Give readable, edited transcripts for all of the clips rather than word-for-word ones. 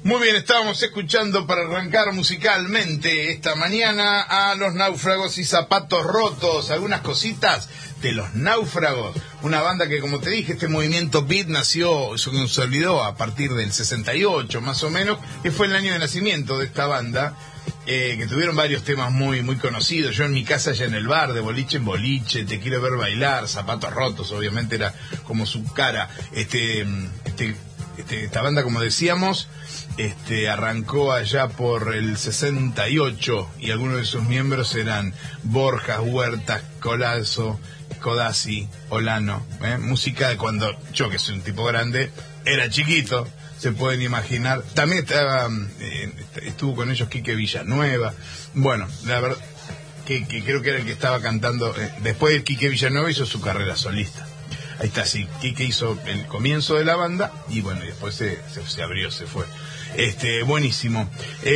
Muy bien, estábamos escuchando para arrancar musicalmente esta mañana a Los Náufragos y Zapatos Rotos, algunas cositas de Los Náufragos, una banda que, como te dije, este movimiento beat nació, se consolidó a partir del 68 más o menos, que fue el año de nacimiento de esta banda, que tuvieron varios temas muy conocidos. Yo en mi casa, ya en el bar, de boliche en boliche, Te quiero ver bailar, Zapatos Rotos, obviamente era como su cara. Esta banda, como decíamos, arrancó allá por el 68 y algunos de sus miembros eran Borjas, Huertas, Colazo, Codazzi, Olano, música de cuando yo, que soy un tipo grande, era chiquito, se pueden imaginar. También estuvo con ellos Quique Villanueva. Bueno, la verdad que creo que era el que estaba cantando. Después de Quique Villanueva hizo su carrera solista. Ahí está, sí, Quique hizo el comienzo de la banda y bueno, y después se abrió, se fue. Buenísimo.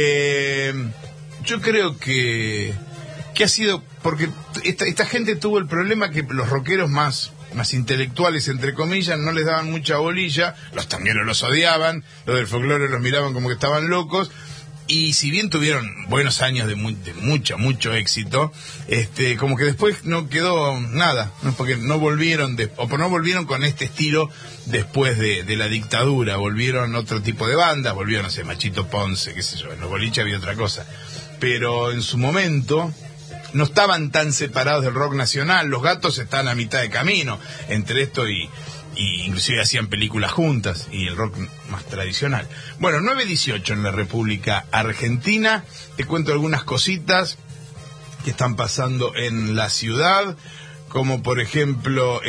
Yo creo que ha sido porque esta gente tuvo el problema que los rockeros más intelectuales, entre comillas, no les daban mucha bolilla, los tangueros los odiaban, los del folclore los miraban como que estaban locos. Y si bien tuvieron buenos años de mucho éxito, como que después no quedó nada, ¿no? Porque no volvieron no volvieron con este estilo después de la dictadura, volvieron otro tipo de bandas, volvieron, no sé, Machito Ponce, qué sé yo, en los boliches había otra cosa. Pero en su momento no estaban tan separados del rock nacional. Los Gatos están a mitad de camino entre esto y inclusive hacían películas juntas y el rock más tradicional. Bueno, 9:18 en la República Argentina. Te cuento algunas cositas que están pasando en la ciudad, como por ejemplo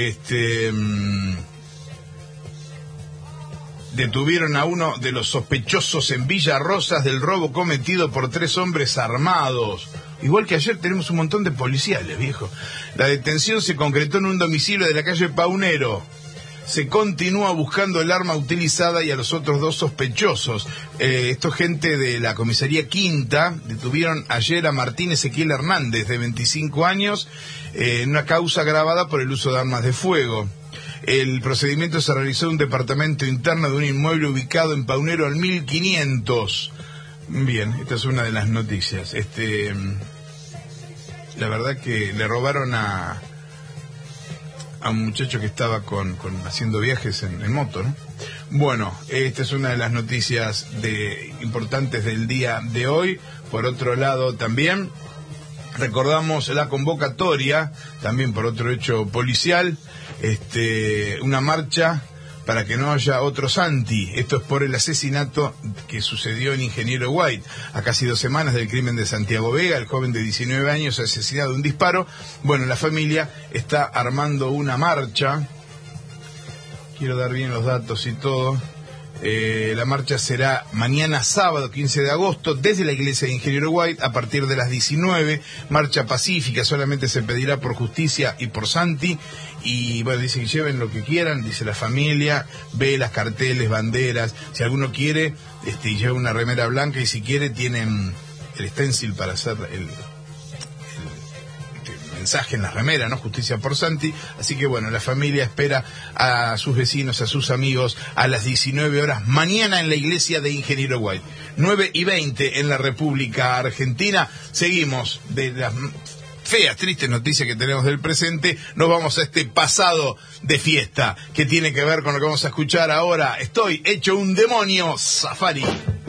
detuvieron a uno de los sospechosos en Villa Rosas del robo cometido por 3 hombres armados. Igual que ayer tenemos un montón de policiales, viejo. La detención se concretó en un domicilio de la calle Paunero. Se continúa buscando el arma utilizada y a los otros 2 sospechosos. Esto gente de la comisaría Quinta. Detuvieron ayer a Martín Ezequiel Hernández, de 25 años, en una causa agravada por el uso de armas de fuego. El procedimiento se realizó en un departamento interno de un inmueble ubicado en Paunero al 1500. Bien, esta es una de las noticias. La verdad que le robaron a un muchacho que estaba haciendo viajes en moto, ¿no? Bueno, esta es una de las noticias importantes del día de hoy. Por otro lado, también recordamos la convocatoria, también por otro hecho policial, una marcha para que no haya otro Santi. Esto es por el asesinato que sucedió en Ingeniero White, a casi 2 semanas del crimen de Santiago Vega, el joven de 19 años asesinado de un disparo. Bueno, la familia está armando una marcha. Quiero dar bien los datos y todo. La marcha será mañana sábado 15 de agosto desde la iglesia de Ingeniero White a partir de las 19. Marcha pacífica, solamente se pedirá por justicia y por Santi. Y bueno, dice que lleven lo que quieran, dice la familia, velas, carteles, banderas. Si alguno quiere, lleva una remera blanca, y si quiere tienen el stencil para hacer el mensaje en la remera, ¿no? Justicia por Santi. Así que bueno, la familia espera a sus vecinos, a sus amigos, a las 19 horas mañana en la iglesia de Ingeniero White. 9:20 en la República Argentina. Seguimos de las feas, tristes noticias que tenemos del presente. Nos vamos a este pasado de fiesta que tiene que ver con lo que vamos a escuchar ahora. Estoy hecho un demonio, Safari.